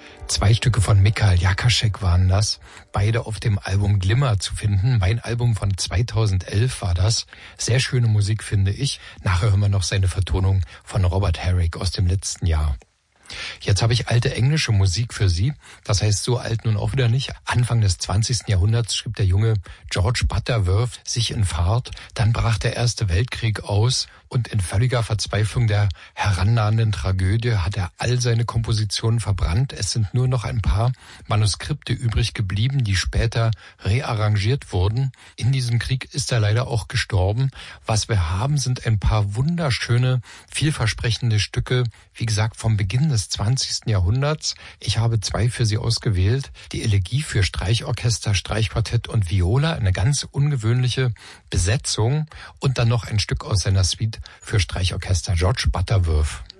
2 Stücke von Mikhail Jakaschek waren das, beide auf dem Album Glimmer zu finden. Mein Album von 2011 war das. Sehr schöne Musik, finde ich. Nachher hören wir noch seine Vertonung von Robert Herrick aus dem letzten Jahr. Jetzt habe ich alte englische Musik für Sie. Das heißt, so alt nun auch wieder nicht. Anfang des 20. Jahrhunderts schrieb der junge George Butterworth sich in Fahrt. Dann brach der Erste Weltkrieg aus und in völliger Verzweiflung der herannahenden Tragödie hat er all seine Kompositionen verbrannt. Es sind nur noch ein paar Manuskripte übrig geblieben, die später rearrangiert wurden. In diesem Krieg ist er leider auch gestorben. Was wir haben, sind ein paar wunderschöne, vielversprechende Stücke, wie gesagt, vom Beginn des 20. Jahrhunderts. Ich habe 2 für Sie ausgewählt. Die Elegie für Streichorchester, Streichquartett und Viola, eine ganz ungewöhnliche Besetzung. Und dann noch ein Stück aus seiner Suite für Streichorchester, George Butterworth.